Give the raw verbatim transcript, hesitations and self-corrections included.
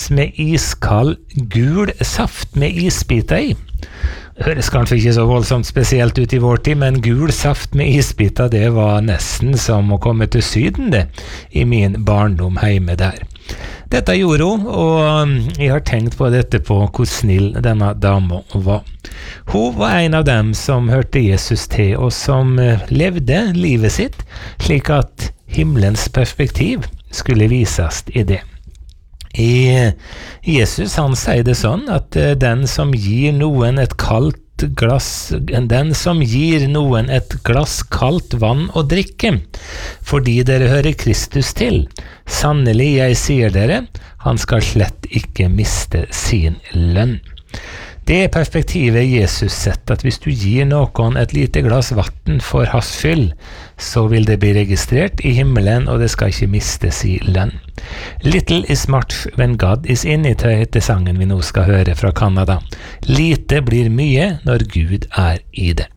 med iskald gul saft med isbiter i. Høres kanskje ikke så voldsomt spesielt ut i vår tid, men gul saft med isbiter, det var nesten som å komme til Syden det, i min barndom hjemme der. Dette gjorde hun, og jeg har tenkt på dette på hvor snill denne dama var. Hun var en av dem som hørte Jesus til, og som levde livet sitt, slik at himmelens perspektiv skulle vises i det. I Jesus han sier det sånn at den som gir noen et kaldt glass, den som gir noen et glass kaldt vann å drikke, fordi dere hører Kristus til, sannelig jeg sier dere, han skal slett ikke miste sin lønn. Det er perspektivet Jesus setter, at hvis du gir noen et lite glass vatten for hans fyll, så vil det bli registrert i himmelen, og det skal ikke miste sin lønn. Little is much when God is in it, heter sangen vi nå skal høre fra Kanada. Lite blir mye når Gud er i det.